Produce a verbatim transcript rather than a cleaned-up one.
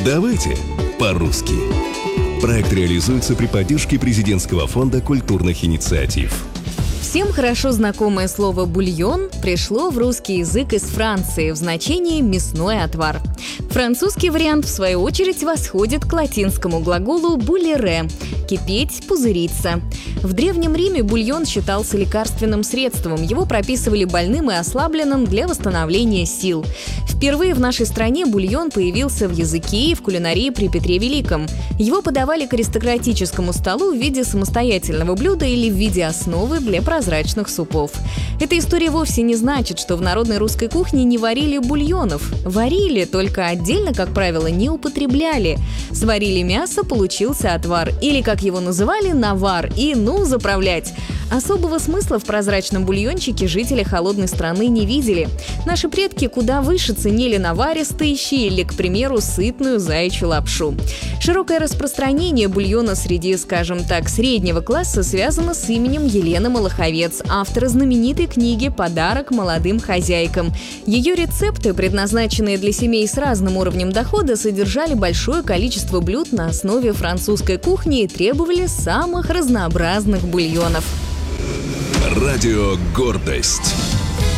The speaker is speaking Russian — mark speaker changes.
Speaker 1: Давайте по-русски. Проект реализуется при поддержке Президентского фонда культурных инициатив.
Speaker 2: Всем хорошо знакомое слово «бульон» пришло в русский язык из Франции в значении «мясной отвар». Французский вариант, в свою очередь, восходит к латинскому глаголу «булере» – «кипеть», «пузыриться». В Древнем Риме бульон считался лекарственным средством, его прописывали больным и ослабленным для восстановления сил. Впервые в нашей стране бульон появился в языке и в кулинарии при Петре Великом. Его подавали к аристократическому столу в виде самостоятельного блюда или в виде основы для прозрачных супов. Эта история вовсе не значит, что в народной русской кухне не варили бульонов. Варили, только отдельно, как правило, не употребляли. Сварили мясо, получился отвар, или, как его называли, навар, и ну заправлять. Особого смысла в прозрачном бульончике жители холодной страны не видели. Наши предки куда выше ценили наваристые щи или, к примеру, сытную заячью лапшу. Широкое распространение бульона среди, скажем так, среднего класса связано с именем Елены Малаховец, автора знаменитой книги «Подарок молодым хозяйкам». Ее рецепты, предназначенные для семей с разным уровнем дохода, содержали большое количество блюд на основе французской кухни и требовали самых разнообразных бульонов.
Speaker 1: Радио «Гордость».